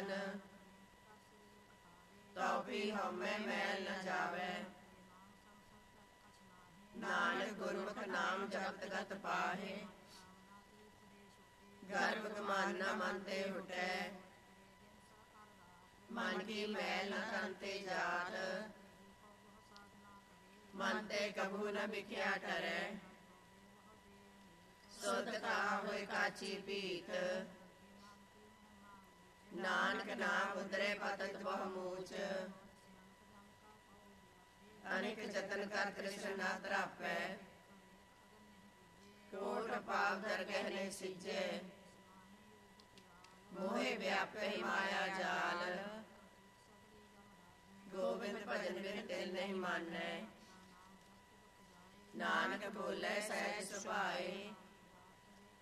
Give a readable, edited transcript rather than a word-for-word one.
ਸਾਧਨ। ਤਉ ਵੀ ਹਉਮੈ ਮੈਲ ਨ ਜਾਵੈ। ਨਾਨਕ ਗੁਰਮੁਖ ਨਾਮ ਜਪਤ ਗਤ ਪਾਹੇ। ਗਰਭ ਗਮਾਨਾ ਮਨ ਤੇ ਹੁਟੈ। ਮਨ ਕੀ ਮੈਲ ਨ ਤਨ ਤੇ ਜਾਤ। ਮਨ ਤੇ ਕਬੂ ਨ ਬਿਖਿਆ ਟਰੈ। ਸੁਧ ਕਾ ਹੋਇ ਕਾਚੀ ਪੀਤ। ਨਾਨਕ ਨਾਮ ਉਦਰੇ ਪਤਤ ਬਹੁ ਮੂਚ। ਅਨੇਕ ਜਤਨ ਕਰ ਤ੍ਰਿਸ਼ਨ ਨਾ ਤਰਾਪੈ। ਕੋਟ ਪਾਪ ਦਰਗਹਿ ਨਹੀਂ ਸਿਜੈ। ਮੋਹਿ ਵਿਆਪੈ ਮਾਇਆ ਜਾਲ। ਗੋਬਿੰਦ ਭਜਨ ਬਿਨ ਤਿਲ ਨਹੀਂ ਮਾਨੈ। ਨਾਨਕ ਬੋਲੇ ਸਹਿਜ ਸੁਭਾਏ।